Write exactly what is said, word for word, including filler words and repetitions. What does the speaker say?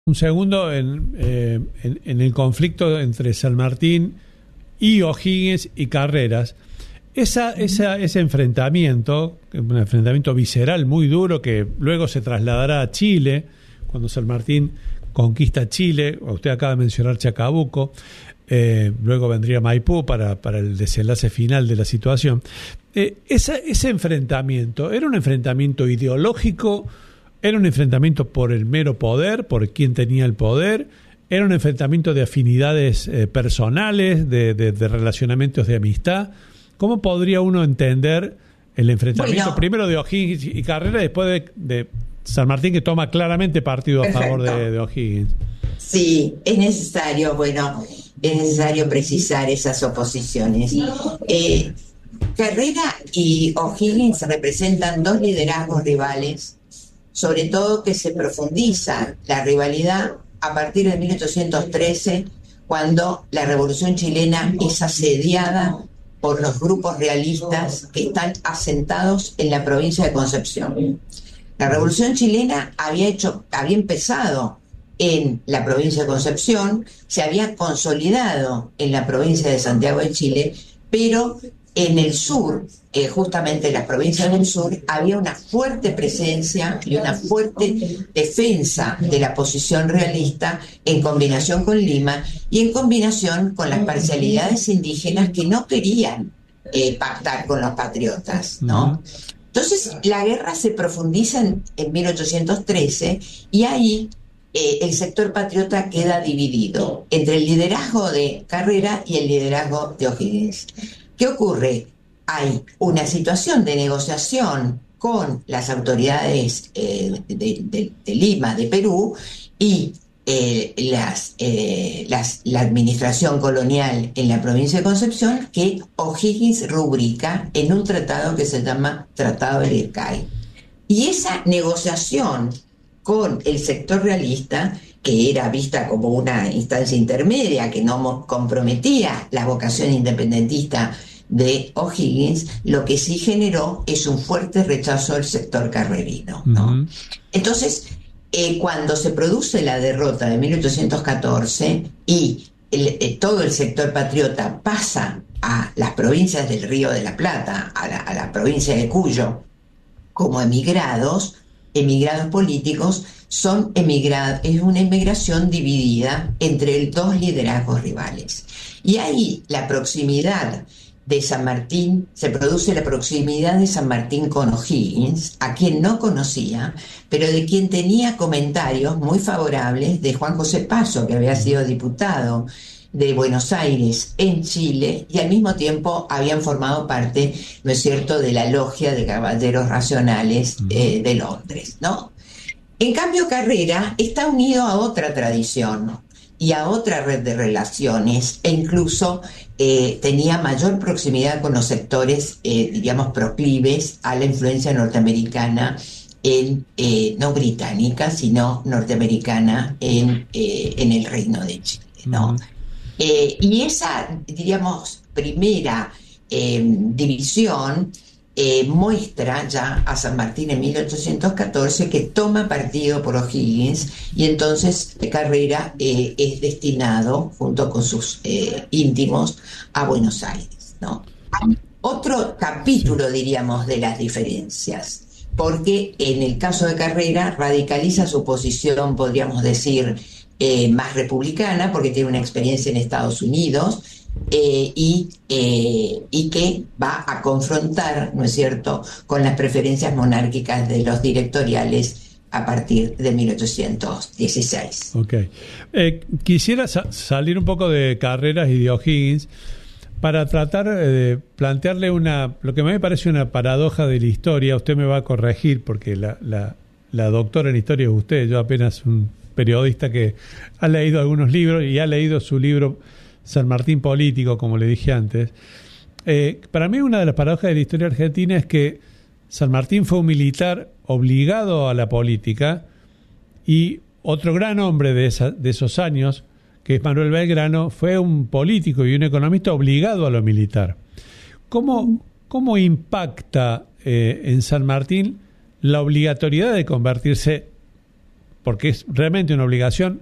Un segundo en, eh, en, en el conflicto entre San Martín y O'Higgins y Carreras. Esa, esa, ese enfrentamiento, un enfrentamiento visceral muy duro que luego se trasladará a Chile, cuando San Martín conquista Chile, usted acaba de mencionar Chacabuco, eh, luego vendría Maipú para, para el desenlace final de la situación. Eh, esa, ese enfrentamiento, ¿era un enfrentamiento ideológico? ¿Era un enfrentamiento por el mero poder, por quién tenía el poder? ¿Era un enfrentamiento de afinidades eh, personales, de, de, de relacionamientos de amistad? ¿Cómo podría uno entender el enfrentamiento bueno, primero de O'Higgins y Carrera, después de, de San Martín, que toma claramente partido a perfecto. favor de, de O'Higgins? Sí, es necesario, bueno, es necesario precisar esas oposiciones. Eh, Carrera y O'Higgins representan dos liderazgos rivales, sobre todo que se profundiza la rivalidad a partir de mil ochocientos trece, cuando la Revolución Chilena es asediada por los grupos realistas que están asentados en la provincia de Concepción. La Revolución Chilena había hecho, había empezado en la provincia de Concepción, se había consolidado en la provincia de Santiago de Chile, pero en el sur, eh, justamente en las provincias del sur, había una fuerte presencia y una fuerte defensa de la posición realista en combinación con Lima y en combinación con las parcialidades indígenas que no querían eh, pactar con los patriotas, ¿no? Entonces, la guerra se profundiza en, en mil ochocientos trece y ahí eh, el sector patriota queda dividido entre el liderazgo de Carrera y el liderazgo de O'Higgins. ¿Qué ocurre? Hay una situación de negociación con las autoridades eh, de, de, de Lima, de Perú, y eh, las, eh, las, la administración colonial en la provincia de Concepción, que O'Higgins rubrica en un tratado que se llama Tratado del Ircay. Y esa negociación con el sector realista, que era vista como una instancia intermedia, que no comprometía la vocación independentista de O'Higgins, lo que sí generó es un fuerte rechazo del sector carrerino, ¿no? Uh-huh. Entonces, eh, cuando se produce la derrota de mil ochocientos catorce y el, eh, todo el sector patriota pasa a las provincias del Río de la Plata, a la, a la provincia de Cuyo, como emigrados, emigrados políticos, son emigrados, es una emigración dividida entre dos liderazgos rivales. Y ahí la proximidad de San Martín, se produce la proximidad de San Martín con O'Higgins, a quien no conocía, pero de quien tenía comentarios muy favorables de Juan José Paso, que había sido diputado de Buenos Aires en Chile y al mismo tiempo habían formado parte, ¿no es cierto?, de la logia de caballeros racionales eh, de Londres, ¿no? En cambio, Carrera está unido a otra tradición y a otra red de relaciones, e incluso eh, tenía mayor proximidad con los sectores, eh, diríamos, proclives a la influencia norteamericana, en, eh, no británica, sino norteamericana en, eh, en el Reino de Chile, ¿no? Uh-huh. Eh, y esa, diríamos, primera eh, división eh, muestra ya a San Martín en mil ochocientos catorce que toma partido por O'Higgins, y entonces Carrera eh, es destinado, junto con sus eh, íntimos, a Buenos Aires, ¿no? Hay otro capítulo, diríamos, de las diferencias, porque en el caso de Carrera radicaliza su posición, podríamos decir, Eh, más republicana, porque tiene una experiencia en Estados Unidos eh, y, eh, y que va a confrontar, ¿no es cierto?, con las preferencias monárquicas de los directoriales a partir de mil ochocientos dieciséis. Ok. Eh, quisiera sa- salir un poco de Carreras y de O'Higgins para tratar de plantearle una, lo que a mí me parece una paradoja de la historia. Usted me va a corregir porque la, la, la doctora en historia es usted, yo apenas un periodista que ha leído algunos libros y ha leído su libro San Martín Político, como le dije antes. Eh, para mí una de las paradojas de la historia argentina es que San Martín fue un militar obligado a la política, y otro gran hombre de, esa, de esos años, que es Manuel Belgrano, fue un político y un economista obligado a lo militar. ¿Cómo, cómo impacta eh, en San Martín la obligatoriedad de convertirse porque es realmente una obligación